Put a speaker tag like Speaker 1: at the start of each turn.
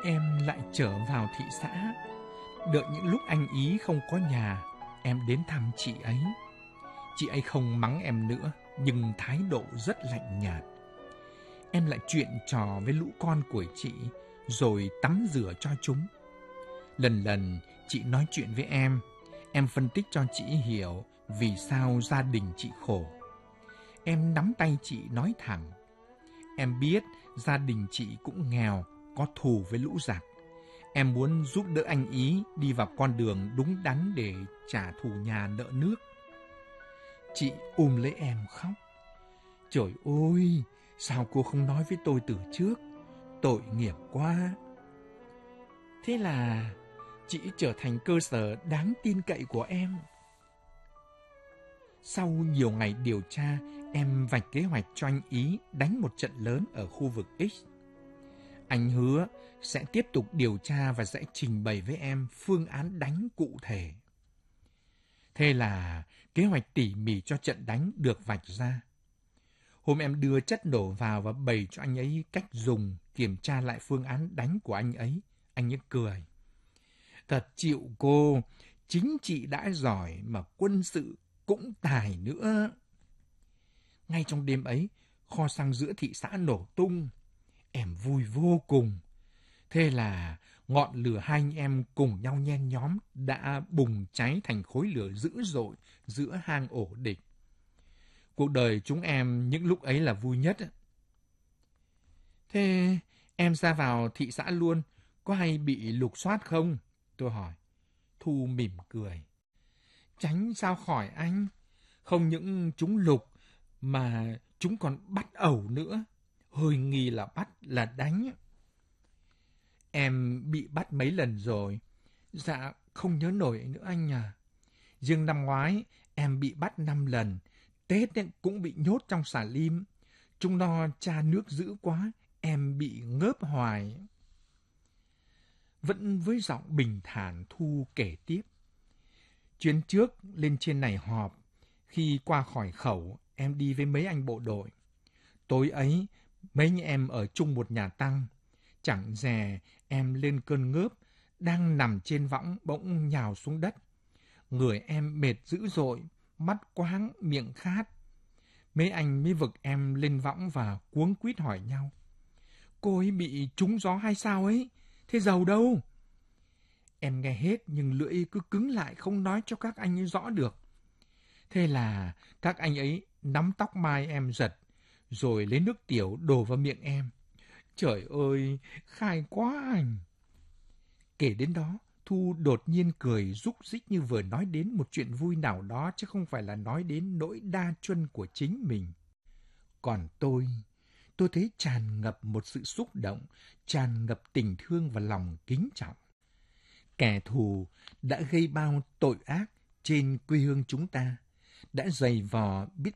Speaker 1: Em lại trở vào thị xã. Đợi những lúc anh ý không có nhà, em đến thăm chị ấy. Chị ấy không mắng em nữa, nhưng thái độ rất lạnh nhạt. Em lại chuyện trò với lũ con của chị, rồi tắm rửa cho chúng. Lần lần chị nói chuyện với em phân tích cho chị hiểu vì sao gia đình chị khổ. Em nắm tay chị nói thẳng. Em biết gia đình chị cũng nghèo, có thù với lũ giặc. Em muốn giúp đỡ anh ý đi vào con đường đúng đắn để trả thù nhà nợ nước. Chị lấy em khóc. Trời ơi, sao cô không nói với tôi từ trước? Tội nghiệp quá. Thế là chị trở thành cơ sở đáng tin cậy của em. Sau nhiều ngày điều tra, em vạch kế hoạch cho anh ý đánh một trận lớn ở khu vực X. Anh hứa sẽ tiếp tục điều tra và sẽ trình bày với em phương án đánh cụ thể. Thế là kế hoạch tỉ mỉ cho trận đánh được vạch ra. Hôm em đưa chất nổ vào và bày cho anh ấy cách dùng, kiểm tra lại phương án đánh của anh ấy cười. Thật chịu cô, chính trị đã giỏi mà quân sự cũng tài nữa. Ngay trong đêm ấy, kho xăng giữa thị xã nổ tung. Em vui vô cùng. Thế là ngọn lửa hai anh em cùng nhau nhen nhóm đã bùng cháy thành khối lửa dữ dội giữa hang ổ địch. Cuộc đời chúng em những lúc ấy là vui nhất. Thế em ra vào thị xã luôn, có hay bị lục soát không? Tôi hỏi. Thu mỉm cười. Tránh sao khỏi anh. Không những chúng lục mà chúng còn bắt ẩu nữa. Hơi nghi là bắt là đánh. Em bị bắt mấy lần rồi. Dạ, không nhớ nổi nữa anh à. Riêng năm ngoái, em bị bắt 5 lần. Tết cũng bị nhốt trong xà lim. Chúng nó tra nước dữ quá, em bị ngớp hoài. Vẫn với giọng bình thản, Thu kể tiếp. Chuyến trước lên trên này họp. Khi qua khỏi khẩu, em đi với mấy anh bộ đội. Tối ấy, mấy anh em ở chung một nhà tăng. Chẳng dè em lên cơn ngớp, đang nằm trên võng bỗng nhào xuống đất. Người em mệt dữ dội, mắt quáng, miệng khát. Mấy anh mới vực em lên võng và cuống quýt hỏi nhau. Cô ấy bị trúng gió hay sao ấy? Thế Dầu đâu? Em nghe hết nhưng lưỡi cứ cứng lại không nói cho các anh ấy rõ được. Thế là các anh ấy nắm tóc mai em giật, rồi lấy nước tiểu đổ vào miệng em. Trời ơi, khai quá anh. Kể đến đó, Thu đột nhiên cười rúc rích như vừa nói đến một chuyện vui nào đó chứ không phải là nói đến nỗi đa chuân của chính mình. Còn tôi thấy tràn ngập một sự xúc động, tràn ngập tình thương và lòng kính trọng. Kẻ thù đã gây bao tội ác trên quê hương chúng ta, đã giày vò biết